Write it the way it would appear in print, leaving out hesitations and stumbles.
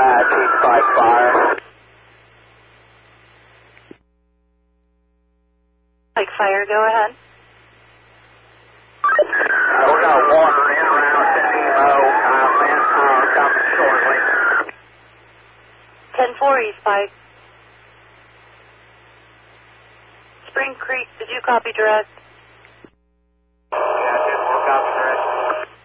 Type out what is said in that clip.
Chief Spike Fire. Spike Fire, go ahead. We got water in around the Nemo. Coming shortly. 10-4 East Spike. Spring Creek, did you copy direct?